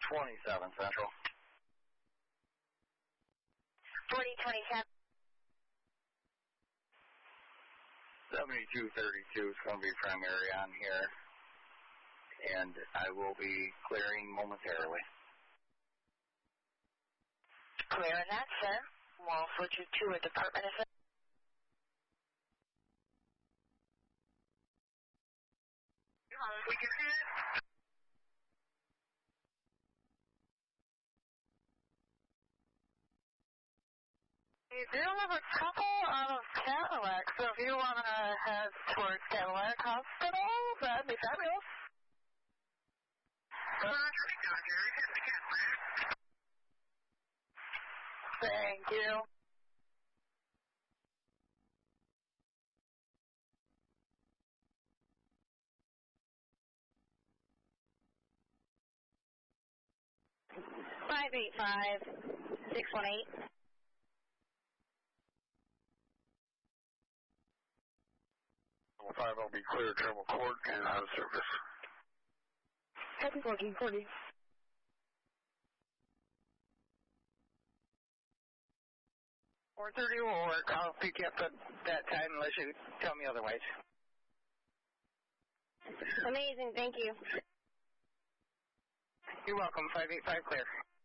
27 Central. 4027. 7232 is going to be primary on here, and I will be clearing momentarily. Clear on that, sir. We'll switch you to a department of... We can see it. You do have a couple out of Cadillac, so if you want to head towards Cadillac Hospital, that'd be fabulous. Thank you. Five 618. Five will be clear, Travel Court, and out of service. Happy 1440. 4:30 will work. I'll pick you up at that time unless you tell me otherwise. Amazing, thank you. You're welcome. 585 clear.